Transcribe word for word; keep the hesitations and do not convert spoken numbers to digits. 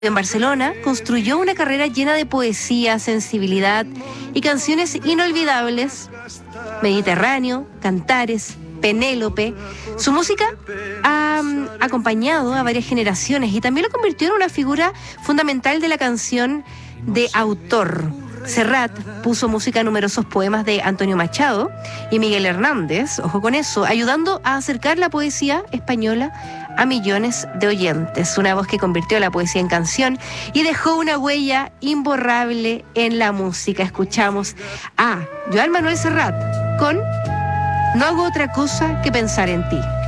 En Barcelona construyó una carrera llena de poesía, sensibilidad y canciones inolvidables. Mediterráneo, Cantares, Penélope. Su música ha um, acompañado a varias generaciones y también lo convirtió en una figura fundamental de la canción de autor. Serrat puso música a numerosos poemas de Antonio Machado y Miguel Hernández, ojo con eso, ayudando a acercar la poesía española a millones de oyentes. Una voz que convirtió la poesía en canción y dejó una huella imborrable en la música. Escuchamos a Joan Manuel Serrat con No hago otra cosa que pensar en ti.